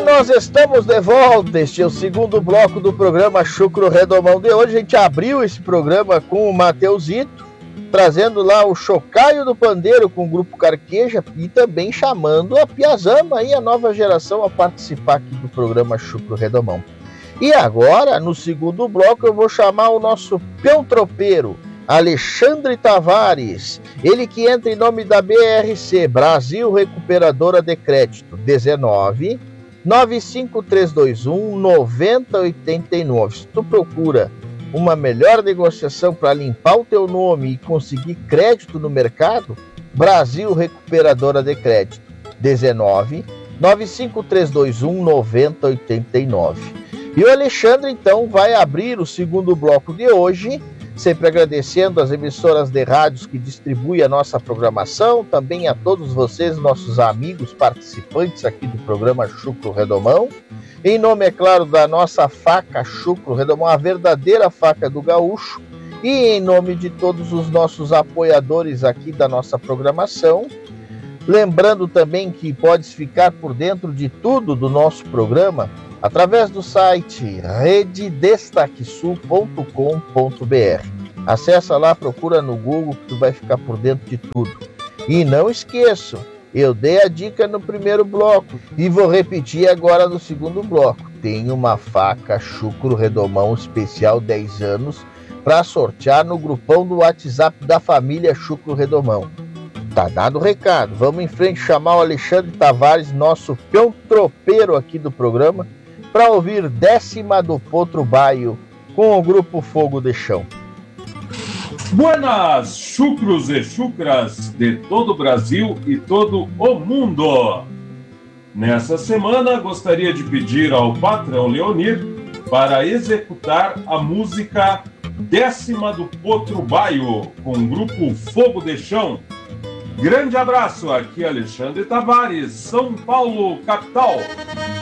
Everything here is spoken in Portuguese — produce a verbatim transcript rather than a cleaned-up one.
nós estamos de volta. Este é o segundo bloco do programa Chucro Redomão de hoje. A gente abriu esse programa com o Mateusito, trazendo lá o Chocalho do Pandeiro com o Grupo Carqueja e também chamando a Piazama e a nova geração a participar aqui do programa Chucro Redomão. E agora, no segundo bloco, eu vou chamar o nosso peão tropeiro, Alexandre Tavares, ele que entra em nome da B R C, Brasil Recuperadora de Crédito, dezenove, nove cinco três dois um, nove zero oito nove. Se tu procura uma melhor negociação para limpar o teu nome e conseguir crédito no mercado, Brasil Recuperadora de Crédito, dezenove, nove cinco três dois um, nove zero oito nove. E o Alexandre, então, vai abrir o segundo bloco de hoje, sempre agradecendo as emissoras de rádios que distribuem a nossa programação, também a todos vocês, nossos amigos participantes aqui do programa Chucro Redomão. Em nome, é claro, da nossa faca Chucro Redomão, a verdadeira faca do gaúcho, e em nome de todos os nossos apoiadores aqui da nossa programação. Lembrando também que podes ficar por dentro de tudo do nosso programa através do site rede destaque sul ponto com ponto b r. Acessa lá, procura no Google que tu vai ficar por dentro de tudo. E não esqueçam, eu dei a dica no primeiro bloco e vou repetir agora no segundo bloco. Tem uma faca Chucro Redomão especial dez anos para sortear no grupão do WhatsApp da família Chucro Redomão. Tá dado o recado, vamos em frente chamar o Alexandre Tavares, nosso peão tropeiro aqui do programa, para ouvir Décima do Potro Baio com o Grupo Fogo de Chão. Buenas, chucros e chucras de todo o Brasil e todo o mundo! Nessa semana, gostaria de pedir ao patrão Leonir para executar a música Décima do Potro Baio com o Grupo Fogo de Chão. Grande abraço, aqui Alexandre Tavares, São Paulo, capital.